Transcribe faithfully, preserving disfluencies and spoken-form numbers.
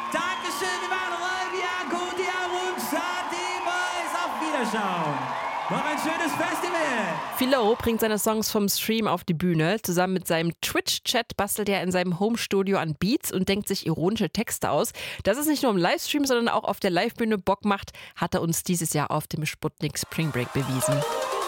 Dankeschön, wir waren Olivia, Gutia, Rumschat, die Boys. Auf Wiederschauen. Noch ein schönes Festival. Philo bringt seine Songs vom Stream auf die Bühne. Zusammen mit seinem Twitch-Chat bastelt er in seinem Homestudio an Beats und denkt sich ironische Texte aus. Dass es nicht nur im Livestream, sondern auch auf der Livebühne Bock macht, hat er uns dieses Jahr auf dem Sputnik Spring Break bewiesen.